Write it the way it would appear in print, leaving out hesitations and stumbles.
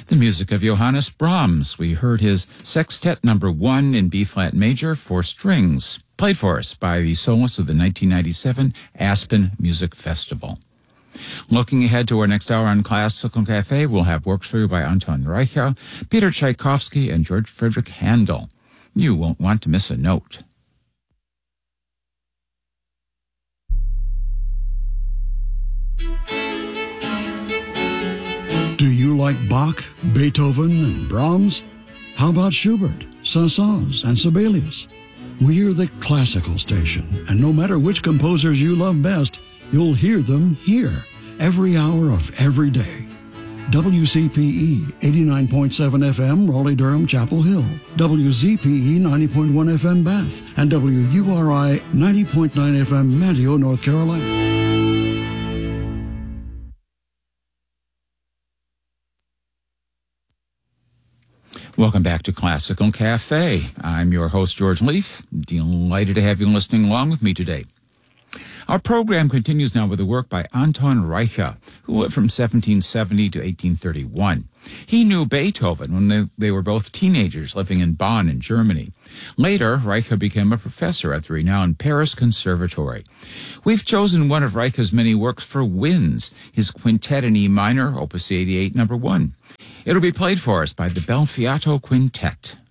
The music of Johannes Brahms. We heard his Sextet Number 1 in B-flat major for strings, played for us by the soloists of the 1997 Aspen Music Festival. Looking ahead to our next hour on Classical Cafe, we'll have works for you by Anton Reicha, Peter Tchaikovsky, and George Frederick Handel. You won't want to miss a note. Do you like Bach, Beethoven, and Brahms? How about Schubert, Saint-Saëns, and Sibelius? We're the classical station, and no matter which composers you love best, you'll hear them here, every hour of every day. WCPE 89.7 FM, Raleigh-Durham, Chapel Hill. WZPE 90.1 FM, Bath. And WURI 90.9 FM, Manteo, North Carolina. Welcome back to Classical Cafe. I'm your host, George Leaf. Delighted to have you listening along with me today. Our program continues now with a work by Anton Reicha, who lived from 1770 to 1831. He knew Beethoven when they were both teenagers living in Bonn in Germany. Later, Reicha became a professor at the renowned Paris Conservatory. We've chosen one of Reicha's many works for winds, his Quintet in E minor, Opus 88, number 1. It'll be played for us by the Belfiato Quintet.